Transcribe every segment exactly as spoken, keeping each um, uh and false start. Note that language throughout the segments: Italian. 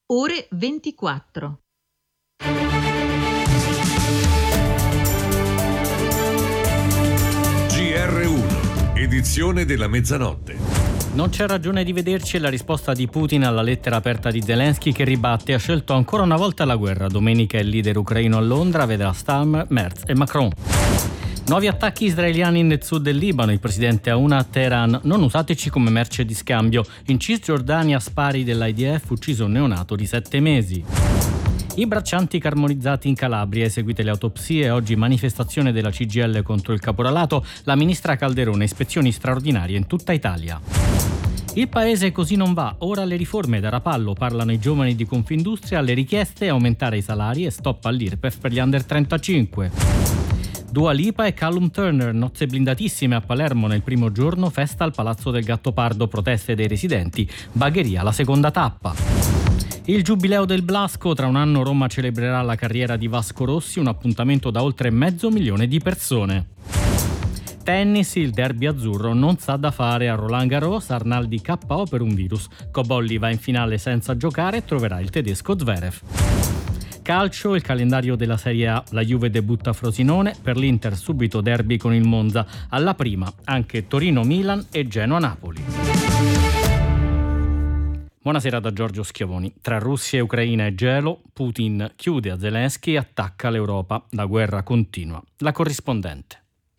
ore ventiquattro. G R uno, edizione della mezzanotte. Non c'è ragione di vederci è la risposta di Putin alla lettera aperta di Zelensky, che ribatte: ha scelto ancora una volta la guerra. Domenica il leader ucraino a Londra vedrà Starmer, Merz e Macron. Nuovi attacchi israeliani nel sud del Libano. Il presidente Aoun a Teheran: non usateci come merce di scambio. In Cisgiordania spari dell'I D F, ucciso un neonato di sette mesi. I braccianti carbonizzati in Calabria, eseguite le autopsie, oggi manifestazione della C G I L contro il caporalato, la ministra Calderone, ispezioni straordinarie in tutta Italia. Il paese così non va, ora le riforme da rapallo, parlano i giovani di Confindustria, le richieste aumentare i salari e stop all'I R P E F per gli under trentacinque. Dua Lipa e Callum Turner, nozze blindatissime a Palermo nel primo giorno, festa al Palazzo del Gattopardo, proteste dei residenti, bagheria la seconda tappa. Il Giubileo del Blasco, tra un anno Roma celebrerà la carriera di Vasco Rossi, un appuntamento da oltre mezzo milione di persone. Tennis, il derby azzurro non sa da fare a Roland Garros, Arnaldi K O per un virus. Cobolli va in finale senza giocare e troverà il tedesco Zverev. Calcio, il calendario della Serie A, la Juve debutta a Frosinone, per l'Inter subito derby con il Monza, alla prima anche Torino-Milan e Genoa-Napoli. Buonasera da Giorgio Schiavoni. Tra Russia e Ucraina e gelo, Putin chiude a Zelensky e attacca l'Europa. La guerra continua. La corrispondente.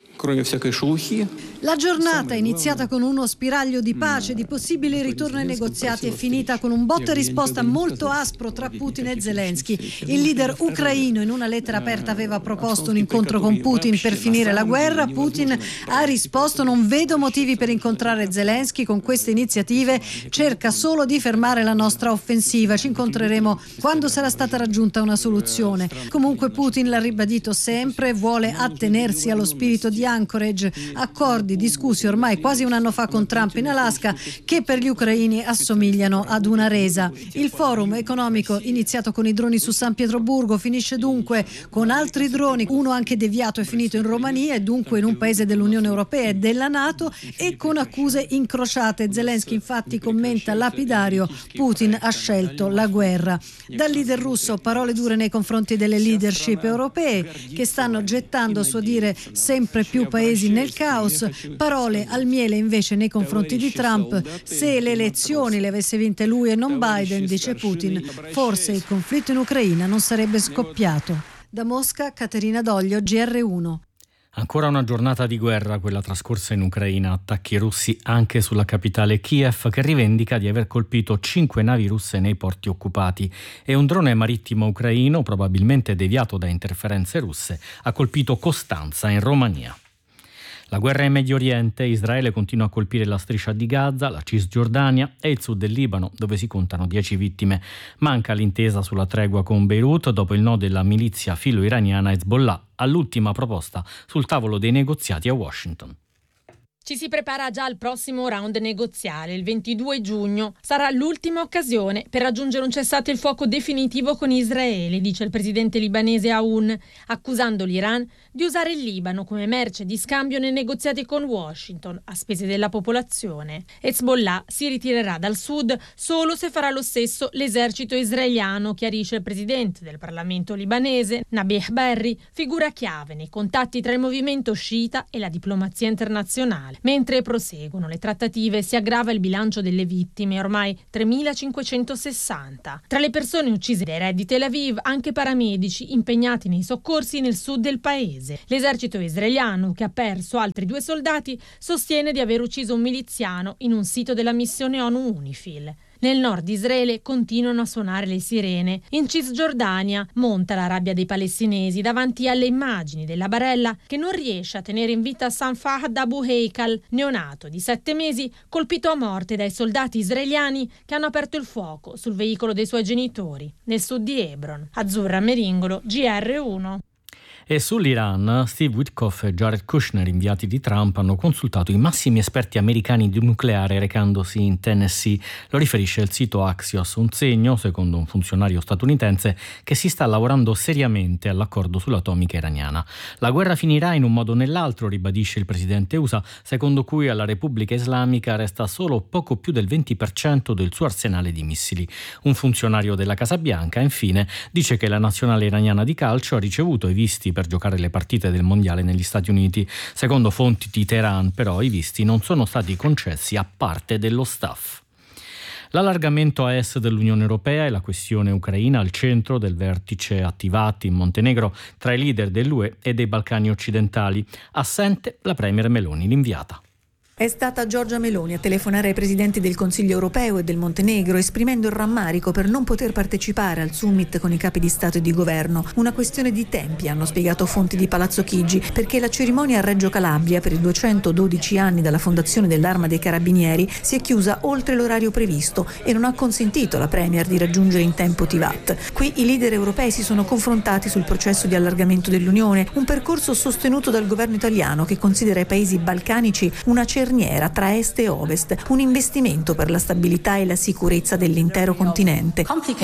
La giornata, iniziata con uno spiraglio di pace, di possibili ritorni ai negoziati, è finita con un botta e risposta molto aspro tra Putin e Zelensky. Il leader ucraino in una lettera aperta aveva proposto un incontro con Putin per finire la guerra. Putin ha risposto: non vedo motivi per incontrare Zelensky, con queste iniziative cerca solo di fermare la nostra offensiva. Ci incontreremo quando sarà stata raggiunta una soluzione. Comunque Putin l'ha ribadito sempre, vuole attenersi allo spirito di Anchorage, accordi discussi ormai quasi un anno fa con Trump in Alaska, che per gli ucraini assomigliano ad una resa. Il forum economico, iniziato con i droni su San Pietroburgo, finisce dunque con altri droni, uno anche deviato è finito in Romania e dunque in un paese dell'Unione Europea e della NATO, e con accuse incrociate. Zelensky infatti commenta lapidario: Putin ha scelto la guerra. Dal leader russo parole dure nei confronti delle leadership europee, che stanno gettando, a suo dire, sempre più paesi nel caos. Parole al miele invece nei confronti di Trump: se le elezioni le avesse vinte lui e non Biden, dice Putin, forse il conflitto in Ucraina non sarebbe scoppiato. Da Mosca, Caterina Doglio, G R uno. Ancora una giornata di guerra, quella trascorsa in Ucraina, attacchi russi anche sulla capitale Kiev, che rivendica di aver colpito cinque navi russe nei porti occupati, e un drone marittimo ucraino, probabilmente deviato da interferenze russe, ha colpito Costanza in Romania. La guerra in Medio Oriente, Israele continua a colpire la striscia di Gaza, la Cisgiordania e il sud del Libano, dove si contano dieci vittime. Manca l'intesa sulla tregua con Beirut dopo il no della milizia filo-iraniana Hezbollah all'ultima proposta sul tavolo dei negoziati a Washington. Ci si prepara già al prossimo round negoziale. Il ventidue giugno sarà l'ultima occasione per raggiungere un cessate il fuoco definitivo con Israele, dice il presidente libanese Aoun, accusando l'Iran di usare il Libano come merce di scambio nei negoziati con Washington a spese della popolazione. Hezbollah si ritirerà dal sud solo se farà lo stesso l'esercito israeliano, chiarisce il presidente del Parlamento libanese Nabih Berri, figura chiave nei contatti tra il movimento sciita e la diplomazia internazionale. Mentre proseguono le trattative, si aggrava il bilancio delle vittime, ormai tremilacinquecentosessanta. Tra le persone uccise dai raid di Tel Aviv, anche paramedici impegnati nei soccorsi nel sud del paese. L'esercito israeliano, che ha perso altri due soldati, sostiene di aver ucciso un miliziano in un sito della missione ONU UNIFIL. Nel nord di Israele continuano a suonare le sirene. In Cisgiordania monta la rabbia dei palestinesi davanti alle immagini della barella che non riesce a tenere in vita San Fahd Abu Heikal, neonato di sette mesi, colpito a morte dai soldati israeliani che hanno aperto il fuoco sul veicolo dei suoi genitori nel sud di Hebron. Azzurra Meringolo, G R uno. E sull'Iran, Steve Witkoff e Jared Kushner, inviati di Trump, hanno consultato i massimi esperti americani di nucleare recandosi in Tennessee. Lo riferisce il sito Axios, un segno, secondo un funzionario statunitense, che si sta lavorando seriamente all'accordo sull'atomica iraniana. La guerra finirà in un modo o nell'altro, ribadisce il presidente U S A, secondo cui alla Repubblica Islamica resta solo poco più del venti per cento del suo arsenale di missili. Un funzionario della Casa Bianca, infine, dice che la nazionale iraniana di calcio ha ricevuto i visti per giocare le partite del mondiale negli Stati Uniti. Secondo fonti di Teheran, però, i visti non sono stati concessi a parte dello staff. L'allargamento a est dell'Unione Europea e la questione ucraina al centro del vertice attivato in Montenegro tra i leader dell'U E e dei Balcani occidentali. Assente la premier Meloni, l'inviata. È stata Giorgia Meloni a telefonare ai presidenti del Consiglio europeo e del Montenegro, esprimendo il rammarico per non poter partecipare al summit con i capi di Stato e di Governo. Una questione di tempi, hanno spiegato fonti di Palazzo Chigi, perché la cerimonia a Reggio Calabria per i duecentododici anni dalla fondazione dell'Arma dei Carabinieri si è chiusa oltre l'orario previsto e non ha consentito alla Premier di raggiungere in tempo Tivat. Qui i leader europei si sono confrontati sul processo di allargamento dell'Unione, un percorso sostenuto dal governo italiano che considera i paesi balcanici una cerniera tra est e ovest, un investimento per la stabilità e la sicurezza dell'intero continente.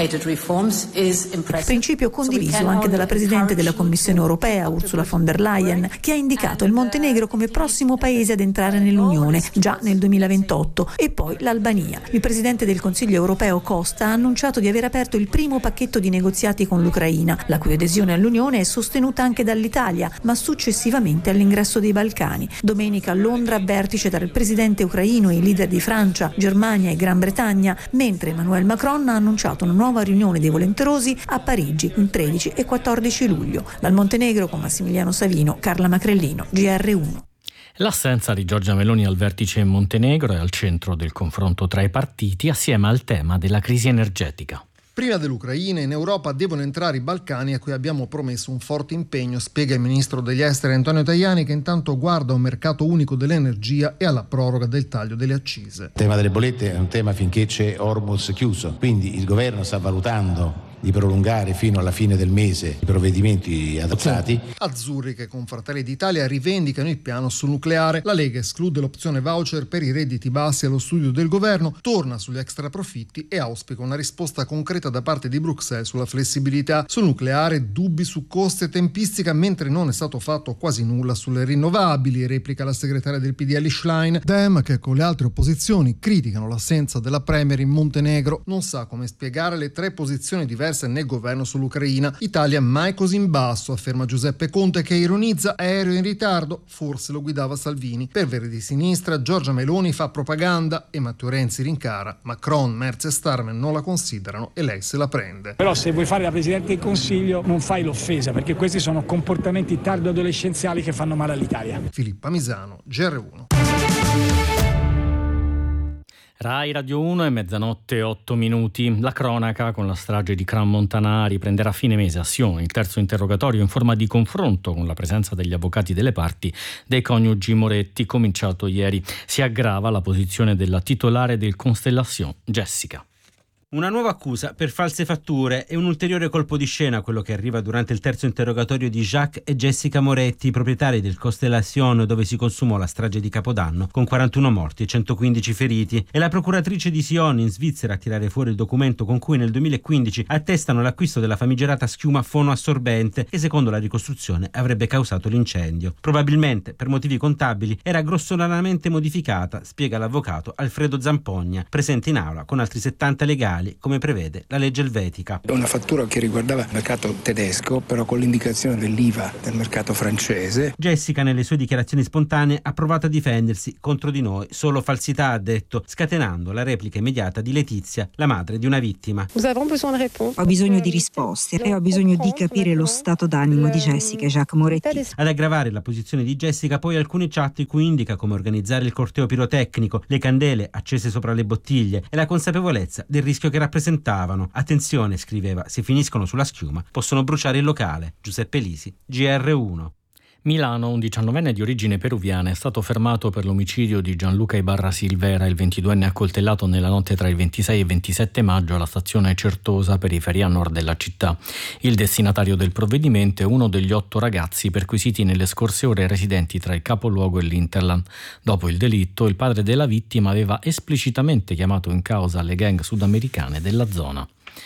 Principio condiviso anche dalla Presidente della Commissione europea, Ursula von der Leyen, che ha indicato il Montenegro come prossimo paese ad entrare nell'Unione, già nel duemilaventotto, e poi l'Albania. Il Presidente del Consiglio europeo Costa ha annunciato di aver aperto il primo pacchetto di negoziati con l'Ucraina, la cui adesione all'Unione è sostenuta anche dall'Italia, ma successivamente all'ingresso dei Balcani. Domenica a Londra, vertice tra il presidente ucraino e i leader di Francia, Germania e Gran Bretagna, mentre Emmanuel Macron ha annunciato una nuova riunione dei volenterosi a Parigi il tredici e quattordici luglio. Dal Montenegro con Massimiliano Savino, Carla Macrellino, G R uno. L'assenza di Giorgia Meloni al vertice in Montenegro è al centro del confronto tra i partiti assieme al tema della crisi energetica. Prima dell'Ucraina, in Europa devono entrare i Balcani a cui abbiamo promesso un forte impegno, spiega il ministro degli esteri Antonio Tajani, che intanto guarda a un mercato unico dell'energia e alla proroga del taglio delle accise. Il tema delle bollette è un tema finché c'è Hormuz chiuso, quindi il governo sta valutando di prolungare fino alla fine del mese i provvedimenti adottati. Azzurri, che con Fratelli d'Italia rivendicano il piano sul nucleare. La Lega esclude l'opzione voucher per i redditi bassi allo studio del governo, torna sugli extraprofitti e auspica una risposta concreta da parte di Bruxelles sulla flessibilità. Sul nucleare dubbi su costi e tempistica, mentre non è stato fatto quasi nulla sulle rinnovabili, replica la segretaria del P D L Schlein. Dem, che con le altre opposizioni criticano l'assenza della premier in Montenegro, non sa come spiegare le tre posizioni diverse nel governo sull'Ucraina. Italia mai così in basso, afferma Giuseppe Conte, che ironizza: aereo in ritardo, forse lo guidava Salvini. Per Verdi di Sinistra, Giorgia Meloni fa propaganda e Matteo Renzi rincara. Macron, Merz e Starmer non la considerano e lei se la prende. Però se vuoi fare la Presidente del Consiglio non fai l'offesa, perché questi sono comportamenti tardo-adolescenziali che fanno male all'Italia. Filippa Misano, G R uno. Rai Radio uno e mezzanotte e otto minuti. La cronaca con la strage di Crans-Montana riprenderà a fine mese a Sion il terzo interrogatorio in forma di confronto con la presenza degli avvocati delle parti dei coniugi Moretti, cominciato ieri. Si aggrava la posizione della titolare del Constellation, Jessica. Una nuova accusa per false fatture e un ulteriore colpo di scena, quello che arriva durante il terzo interrogatorio di Jacques e Jessica Moretti, proprietari del Constellation dove si consumò la strage di Capodanno, con quarantuno morti e centoquindici feriti. È la procuratrice di Sion in Svizzera a tirare fuori il documento con cui nel duemilaquindici attestano l'acquisto della famigerata schiuma fonoassorbente che secondo la ricostruzione avrebbe causato l'incendio. Probabilmente per motivi contabili era grossolanamente modificata, spiega l'avvocato Alfredo Zampogna, presente in aula con altri settanta legali, come prevede la legge elvetica. Una fattura che riguardava il mercato tedesco, però con l'indicazione dell'I V A del mercato francese. Jessica, nelle sue dichiarazioni spontanee, ha provato a difendersi: contro di noi solo falsità, ha detto, scatenando la replica immediata di Letizia, la madre di una vittima. Ho bisogno di risposte e ho bisogno di capire lo stato d'animo di Jessica e Jacques Moretti. Ad aggravare la posizione di Jessica poi alcune chat in cui indica come organizzare il corteo pirotecnico, le candele accese sopra le bottiglie e la consapevolezza del rischio che rappresentavano. Attenzione, scriveva, se finiscono sulla schiuma possono bruciare il locale. Giuseppe Lisi, G R uno. Milano, un diciannovenne di origine peruviana è stato fermato per l'omicidio di Gianluca Ibarra Silvera, il ventiduenne accoltellato nella notte tra il ventisei e il ventisette maggio alla stazione Certosa, periferia nord della città. Il destinatario del provvedimento è uno degli otto ragazzi perquisiti nelle scorse ore residenti tra il capoluogo e l'Interland. Dopo il delitto, il padre della vittima aveva esplicitamente chiamato in causa le gang sudamericane della zona.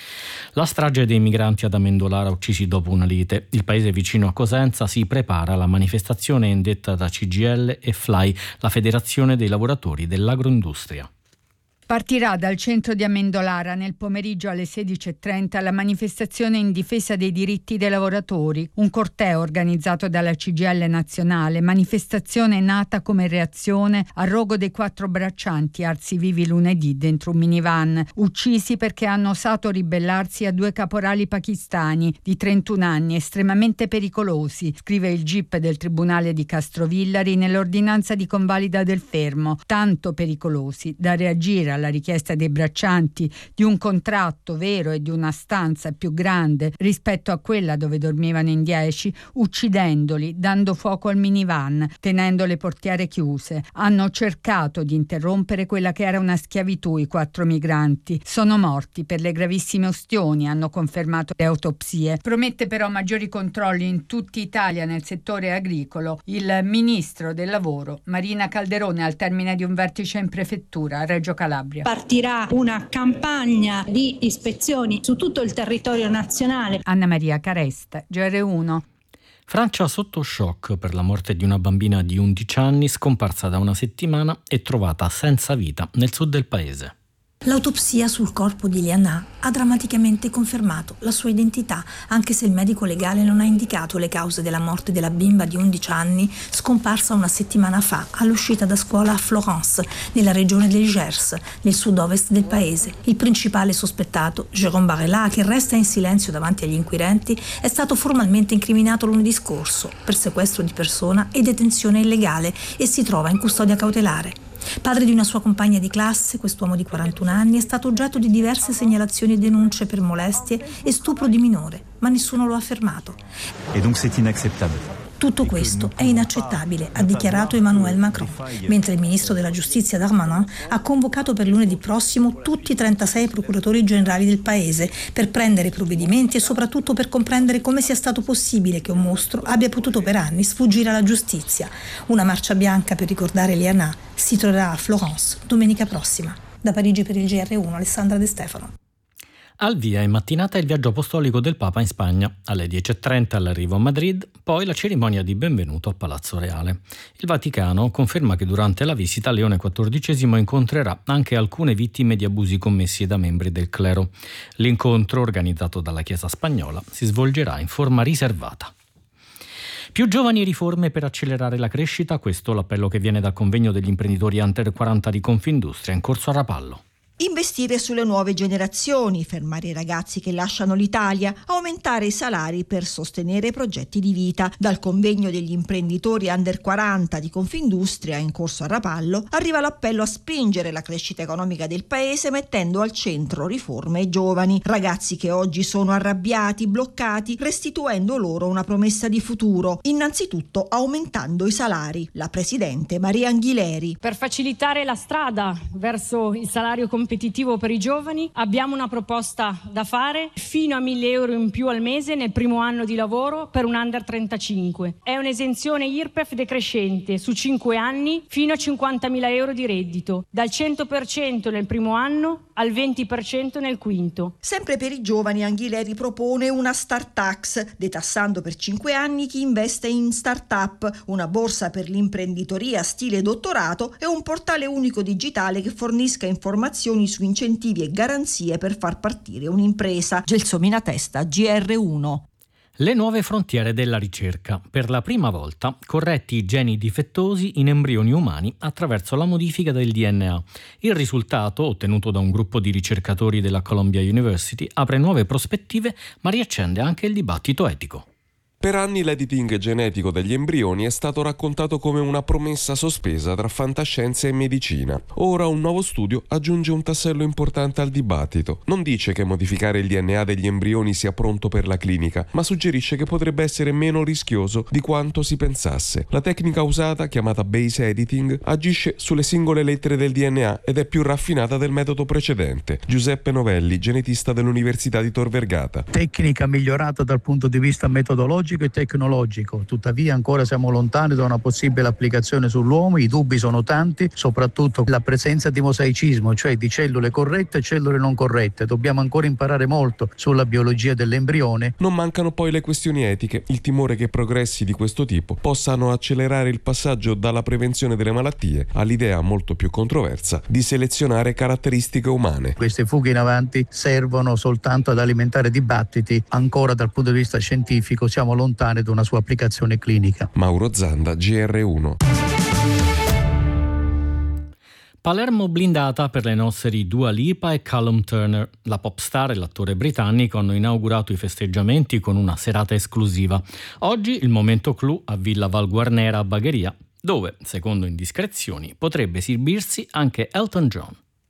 La strage dei migranti ad Amendolara uccisi dopo una lite. Il paese vicino a Cosenza si prepara alla manifestazione indetta da C G I L e F L A I, la Federazione dei lavoratori dell'agroindustria. Partirà dal centro di Amendolara nel pomeriggio alle sedici e trenta la manifestazione in difesa dei diritti dei lavoratori, un corteo organizzato dalla C G I L nazionale, manifestazione nata come reazione al rogo dei quattro braccianti arsi vivi lunedì dentro un minivan, uccisi perché hanno osato ribellarsi a due caporali pakistani di trentuno anni estremamente pericolosi, scrive il G I P del Tribunale di Castrovillari nell'ordinanza di convalida del fermo, tanto pericolosi da reagire alla richiesta dei braccianti di un contratto vero e di una stanza più grande rispetto a quella dove dormivano in dieci, uccidendoli, dando fuoco al minivan, tenendo le portiere chiuse. Hanno cercato di interrompere quella che era una schiavitù. I quattro migranti sono morti per le gravissime ustioni, hanno confermato le autopsie. Promette però maggiori controlli in tutta Italia nel settore agricolo il ministro del lavoro Marina Calderone al termine di un vertice in prefettura a Reggio Calabria. Partirà una campagna di ispezioni su tutto il territorio nazionale. Anna Maria Caresta, G R uno. Francia sotto shock per la morte di una bambina di undici anni scomparsa da una settimana e trovata senza vita nel sud del paese. L'autopsia sul corpo di Liana ha drammaticamente confermato la sua identità, anche se il medico legale non ha indicato le cause della morte della bimba di undici anni scomparsa una settimana fa all'uscita da scuola a Florence, nella regione del Gers, nel sud-ovest del paese. Il principale sospettato, Jérôme Barella, che resta in silenzio davanti agli inquirenti, è stato formalmente incriminato lunedì scorso per sequestro di persona e detenzione illegale e si trova in custodia cautelare. Padre di una sua compagna di classe, quest'uomo di quarantuno anni è stato oggetto di diverse segnalazioni e denunce per molestie e stupro di minore, ma nessuno lo ha fermato. E donc c'est inacceptable. Tutto questo è inaccettabile, ha dichiarato Emmanuel Macron, mentre il ministro della giustizia Darmanin ha convocato per lunedì prossimo tutti i trentasei procuratori generali del paese per prendere provvedimenti e soprattutto per comprendere come sia stato possibile che un mostro abbia potuto per anni sfuggire alla giustizia. Una marcia bianca per ricordare Liana si troverà a Florence domenica prossima. Da Parigi per il G R uno, Alessandra De Stefano. Al via in mattinata il viaggio apostolico del Papa in Spagna. Alle dieci e trenta l'arrivo a Madrid, poi la cerimonia di benvenuto al Palazzo Reale. Il Vaticano conferma che durante la visita Leone quattordicesimo incontrerà anche alcune vittime di abusi commessi da membri del clero. L'incontro, organizzato dalla Chiesa spagnola, si svolgerà in forma riservata. Più giovani e riforme per accelerare la crescita, questo l'appello che viene dal convegno degli imprenditori Under quaranta di Confindustria in corso a Rapallo. Investire sulle nuove generazioni, fermare i ragazzi che lasciano l'Italia, aumentare i salari per sostenere progetti di vita. Dal convegno degli imprenditori Under quaranta di Confindustria in corso a Rapallo arriva l'appello a spingere la crescita economica del paese mettendo al centro riforme e giovani, ragazzi che oggi sono arrabbiati, bloccati, restituendo loro una promessa di futuro, innanzitutto aumentando i salari. La presidente Maria Anghileri. Per facilitare la strada verso il salario competitivo competitivo per i giovani abbiamo una proposta da fare: fino a mille euro in più al mese nel primo anno di lavoro per un under trentacinque. È un'esenzione I R P E F decrescente su cinque anni fino a cinquantamila euro di reddito, dal cento per cento nel primo anno al venti per cento nel quinto. Sempre per i giovani Anghileri propone una start tax, detassando per cinque anni chi investe in start-up, una borsa per l'imprenditoria stile dottorato e un portale unico digitale che fornisca informazioni su incentivi e garanzie per far partire un'impresa. Gelsomina Testa, G R uno. Le nuove frontiere della ricerca. Per la prima volta corretti i geni difettosi in embrioni umani attraverso la modifica del D N A. Il risultato, ottenuto da un gruppo di ricercatori della Columbia University, apre nuove prospettive ma riaccende anche il dibattito etico. Per anni l'editing genetico degli embrioni è stato raccontato come una promessa sospesa tra fantascienza e medicina. Ora un nuovo studio aggiunge un tassello importante al dibattito. Non dice che modificare il D N A degli embrioni sia pronto per la clinica, ma suggerisce che potrebbe essere meno rischioso di quanto si pensasse. La tecnica usata, chiamata base editing, agisce sulle singole lettere del D N A ed è più raffinata del metodo precedente. Giuseppe Novelli, genetista dell'Università di Tor Vergata. Tecnica migliorata dal punto di vista metodologico e tecnologico, tuttavia ancora siamo lontani da una possibile applicazione sull'uomo. I dubbi sono tanti, soprattutto la presenza di mosaicismo, cioè di cellule corrette e cellule non corrette. Dobbiamo ancora imparare molto sulla biologia dell'embrione. Non mancano poi le questioni etiche, il timore che progressi di questo tipo possano accelerare il passaggio dalla prevenzione delle malattie all'idea molto più controversa di selezionare caratteristiche umane. Queste fughe in avanti servono soltanto ad alimentare dibattiti, ancora dal punto di vista scientifico siamo lontani da una sua applicazione clinica. Mauro Zanda, G R uno. Palermo blindata per le nozze di Dua Lipa e Callum Turner. La pop star e l'attore britannico hanno inaugurato i festeggiamenti con una serata esclusiva. Oggi il momento clou a Villa Val Guarnera a Bagheria, dove, secondo indiscrezioni, potrebbe esibirsi anche Elton John.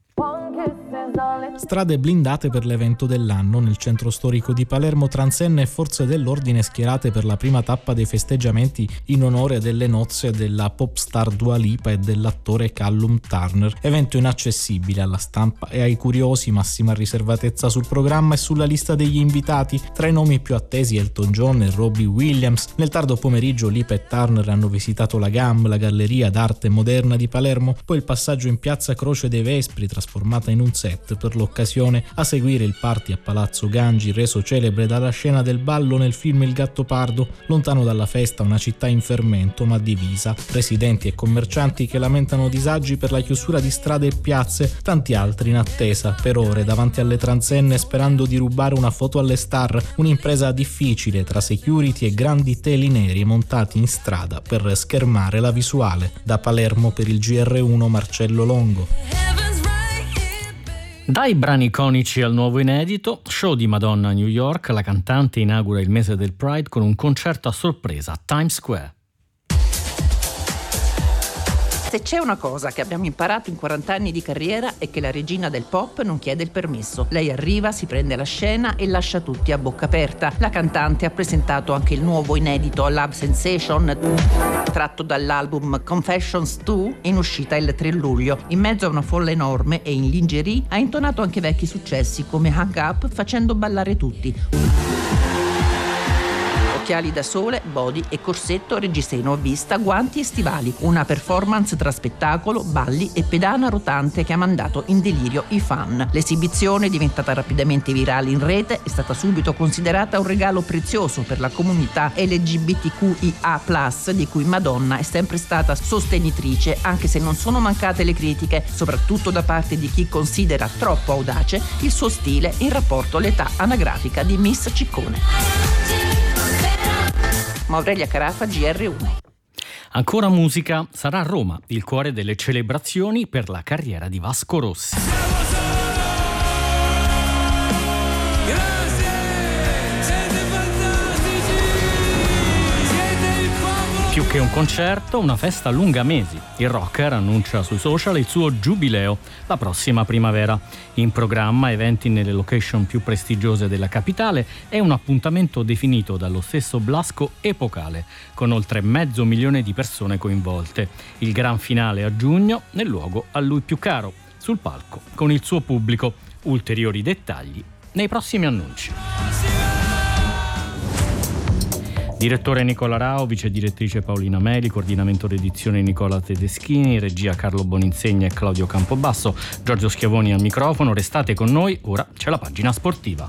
Strade blindate per l'evento dell'anno. Nel centro storico di Palermo, transenne e forze dell'ordine schierate per la prima tappa dei festeggiamenti in onore delle nozze della pop star Dua Lipa e dell'attore Callum Turner. Evento inaccessibile alla stampa e ai curiosi, massima riservatezza sul programma e sulla lista degli invitati. Tra i nomi più attesi Elton John e Robbie Williams. Nel tardo pomeriggio Lipa e Turner hanno visitato la G A M, la Galleria d'Arte Moderna di Palermo, poi il passaggio in piazza Croce dei Vespri, trasformata in un set per l'occasione, a seguire il party a Palazzo Gangi, reso celebre dalla scena del ballo nel film Il Gattopardo. Lontano dalla festa una città in fermento ma divisa, residenti e commercianti che lamentano disagi per la chiusura di strade e piazze, tanti altri in attesa per ore davanti alle transenne sperando di rubare una foto alle star, un'impresa difficile tra security e grandi teli neri montati in strada per schermare la visuale. Da Palermo per il G R uno Marcello Longo. Dai brani iconici al nuovo inedito, show di Madonna a New York, la cantante inaugura il mese del Pride con un concerto a sorpresa a Times Square. Se c'è una cosa che abbiamo imparato in quaranta anni di carriera è che la regina del pop non chiede il permesso. Lei arriva, si prende la scena e lascia tutti a bocca aperta. La cantante ha presentato anche il nuovo inedito Love Sensation, tratto dall'album Confessions due, in uscita il tre luglio. In mezzo a una folla enorme e in lingerie ha intonato anche vecchi successi come Hang Up, facendo ballare tutti. Occhiali da sole, body e corsetto reggiseno a vista, guanti e stivali. Una performance tra spettacolo, balli e pedana rotante che ha mandato in delirio i fan. L'esibizione, diventata rapidamente virale in rete, è stata subito considerata un regalo prezioso per la comunità L G B T Q I A plus, di cui Madonna è sempre stata sostenitrice, anche se non sono mancate le critiche, soprattutto da parte di chi considera troppo audace il suo stile in rapporto all'età anagrafica di Miss Ciccone. Aurelia Carafa, G R uno. Ancora musica, sarà Roma il cuore delle celebrazioni per la carriera di Vasco Rossi. Più che un concerto, una festa lunga mesi. Il rocker annuncia sui social il suo giubileo la prossima primavera. In programma eventi nelle location più prestigiose della capitale e un appuntamento definito dallo stesso Blasco epocale, con oltre mezzo milione di persone coinvolte. Il gran finale a giugno nel luogo a lui più caro, sul palco, con il suo pubblico. Ulteriori dettagli nei prossimi annunci. Direttore Nicola Rao, vice direttrice Paolina Meli, coordinamento d'edizione Nicola Tedeschini, regia Carlo Boninsegna e Claudio Campobasso, Giorgio Schiavoni al microfono. Restate con noi, ora c'è la pagina sportiva.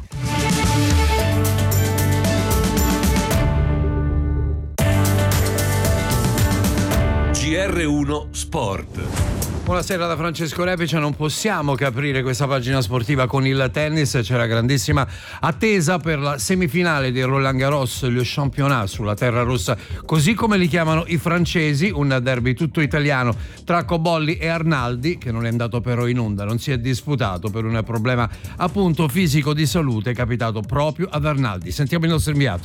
G R uno Sport. Buonasera da Francesco Repice. Non possiamo che aprire questa pagina sportiva con il tennis. C'è la grandissima attesa per la semifinale di Roland Garros, le Championnat sulla terra rossa, così come li chiamano i francesi, un derby tutto italiano tra Cobolli e Arnaldi, che non è andato però in onda, non si è disputato per un problema appunto fisico di salute capitato proprio ad Arnaldi. Sentiamo il nostro inviato.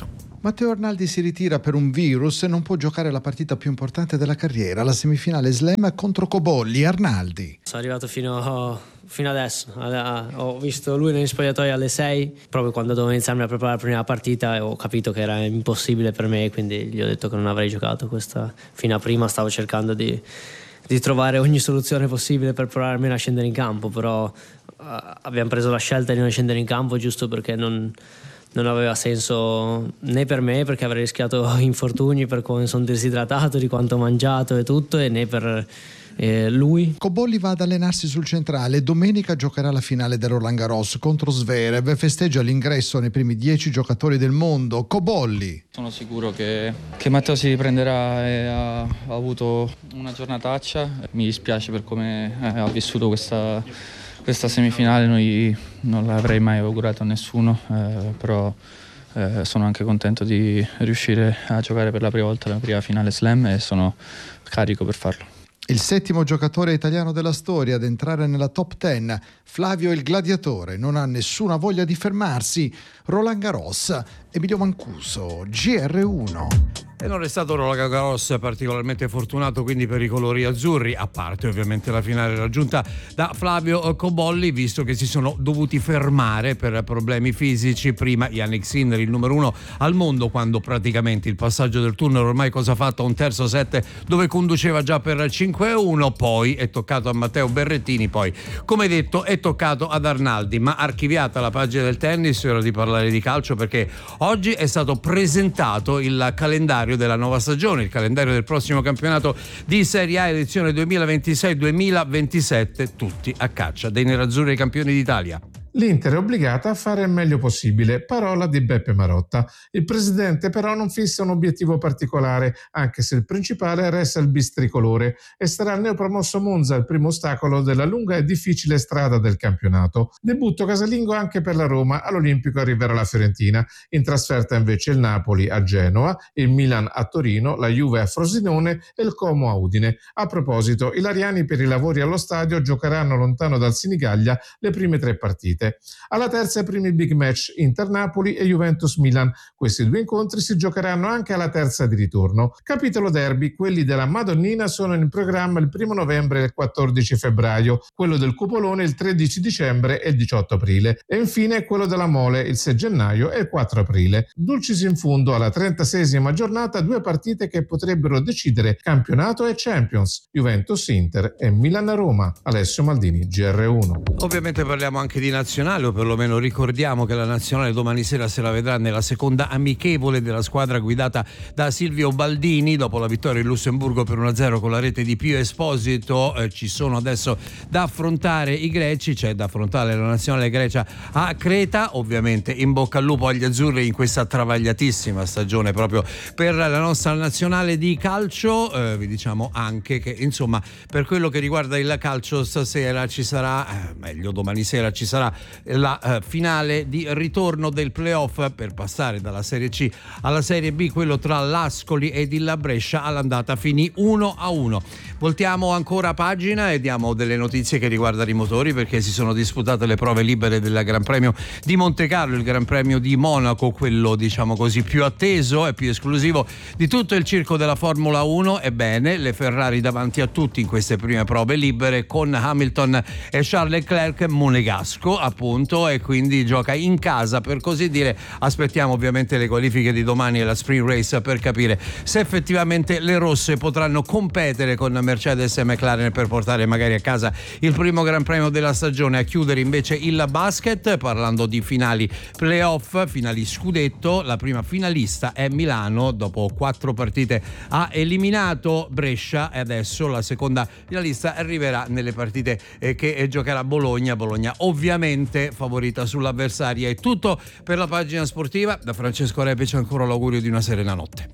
Matteo Arnaldi si ritira per un virus e non può giocare la partita più importante della carriera, la semifinale slam contro Cobolli. Arnaldi. Sono arrivato fino, fino adesso, ho visto lui negli spogliatoi alle sei, proprio quando dovevo iniziarmi a preparare la prima partita, e ho capito che era impossibile per me, quindi gli ho detto che non avrei giocato questa. Fino a prima stavo cercando di, di trovare ogni soluzione possibile per provare almeno a scendere in campo, però uh, abbiamo preso la scelta di non scendere in campo giusto perché non... non aveva senso né per me, perché avrei rischiato infortuni per come sono disidratato, di quanto ho mangiato e tutto, e né per eh, lui. Cobolli va ad allenarsi sul centrale. Domenica giocherà la finale del Roland Garros contro Zverev, festeggia l'ingresso nei primi dieci giocatori del mondo. Cobolli. Sono sicuro che, che Matteo si riprenderà e ha, ha avuto una giornataccia. Mi dispiace per come eh, ha vissuto questa Questa semifinale, noi non l'avrei mai augurato a nessuno, eh, però eh, sono anche contento di riuscire a giocare per la prima volta la prima finale slam e sono carico per farlo. Il settimo giocatore italiano della storia ad entrare nella top dieci, Flavio il Gladiatore, non ha nessuna voglia di fermarsi. Roland Garros, Emilio Mancuso, G R uno. E non è stato Roland Garros particolarmente fortunato quindi per i colori azzurri, a parte ovviamente la finale raggiunta da Flavio Cobolli, visto che si sono dovuti fermare per problemi fisici. Prima Yannick Sinner, il numero uno al mondo, quando praticamente il passaggio del turno ormai cosa fatto a un terzo set dove conduceva già per cinque a uno, poi è toccato a Matteo Berrettini, poi come detto è toccato ad Arnaldi. Ma archiviata la pagina del tennis, è ora di parlare di calcio, perché oggi è stato presentato il calendario della nuova stagione, il calendario del prossimo campionato di Serie A edizione duemilaventisei duemilaventisette, tutti a caccia dei nerazzurri campioni d'Italia. L'Inter è obbligata a fare il meglio possibile, parola di Beppe Marotta. Il presidente però non fissa un obiettivo particolare, anche se il principale resta il bis tricolore, e sarà il neopromosso Monza il primo ostacolo della lunga e difficile strada del campionato. Debutto casalingo anche per la Roma, all'Olimpico arriverà la Fiorentina, in trasferta invece il Napoli a Genova, il Milan a Torino, la Juve a Frosinone e il Como a Udine. A proposito, i lariani per i lavori allo stadio giocheranno lontano dal Sinigaglia le prime tre partite. Alla terza i primi big match Inter-Napoli e Juventus-Milan. Questi due incontri si giocheranno anche alla terza di ritorno. Capitolo derby, quelli della Madonnina sono in programma il primo novembre e il quattordici febbraio, quello del Cupolone il tredici dicembre e il diciotto aprile e infine quello della Mole il sei gennaio e il quattro aprile. Dulcis in fundo alla trentaseiesima giornata due partite che potrebbero decidere campionato e Champions, Juventus-Inter e Milan-Roma. Alessio Maldini, G R uno. Ovviamente parliamo anche di nazionale, o perlomeno ricordiamo che la nazionale domani sera se la vedrà nella seconda amichevole della squadra guidata da Silvio Baldini. Dopo la vittoria in Lussemburgo per uno a zero con la rete di Pio Esposito, eh, ci sono adesso da affrontare i greci, c'è da affrontare la nazionale Grecia a Creta. Ovviamente in bocca al lupo agli azzurri in questa travagliatissima stagione proprio per la nostra nazionale di calcio. Eh, vi diciamo anche che insomma per quello che riguarda il calcio stasera ci sarà, eh, meglio domani sera ci sarà la uh, finale di ritorno del playoff per passare dalla Serie C alla Serie B, quello tra l'Ascoli ed il Brescia. All'andata finì uno a uno. Voltiamo ancora pagina e diamo delle notizie che riguardano i motori, perché si sono disputate le prove libere del Gran Premio di Monte Carlo, il Gran Premio di Monaco, quello diciamo così più atteso e più esclusivo di tutto il circo della Formula uno. Ebbene, le Ferrari davanti a tutti in queste prime prove libere, con Hamilton e Charles Leclerc monegasco appunto, e quindi gioca in casa per così dire. Aspettiamo ovviamente le qualifiche di domani e la Spring Race per capire se effettivamente le rosse potranno competere con Mercedes e McLaren per portare magari a casa il primo Gran Premio della stagione. A chiudere invece il basket, parlando di finali playoff, finali scudetto, la prima finalista è Milano, dopo quattro partite ha eliminato Brescia e adesso la seconda finalista arriverà nelle partite eh, che giocherà Bologna. Bologna ovviamente favorita sull'avversaria. È tutto per la pagina sportiva. Da Francesco Repice ancora l'augurio di una serena notte.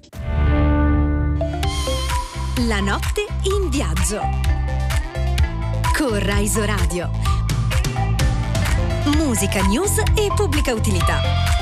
La notte in viaggio con Rai Radio. Musica, news e pubblica utilità.